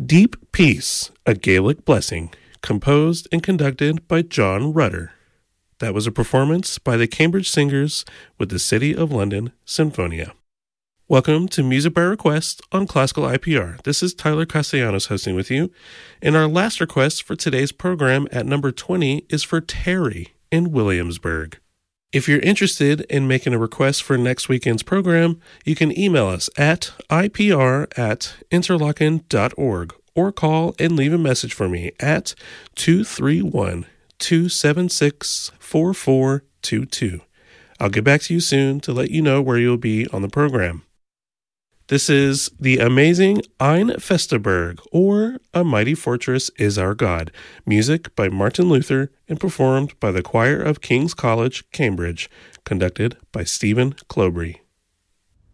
Deep Peace, a Gaelic Blessing, composed and conducted by John Rutter. That was a performance by the Cambridge Singers with the City of London Sinfonia. Welcome to Music by Request on Classical IPR. This is Tyler Castellanos hosting with you. And our last request for today's program at number 20 is for Terry in Williamsburg. If you're interested in making a request for next weekend's program, you can email us at ipr@interlochen.org or call and leave a message for me at 231-276-4422. I'll get back to you soon to let you know where you'll be on the program. This is the amazing Ein Festeberg, or A Mighty Fortress is Our God, music by Martin Luther and performed by the Choir of King's College, Cambridge, conducted by Stephen Clobry.